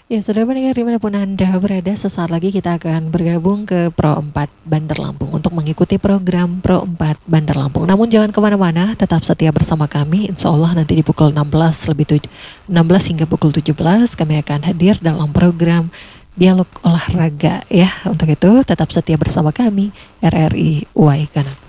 Ya, sudah mendengar dimanapun Anda berada, sesaat lagi kita akan bergabung ke Pro 4 Bandar Lampung untuk mengikuti program Pro 4 Bandar Lampung. Namun jangan kemana-mana, tetap setia bersama kami. Insya Allah nanti di pukul 16 hingga pukul 17 kami akan hadir dalam program Dialog Olahraga ya. Untuk itu tetap setia bersama kami, RRI UAI Kanan.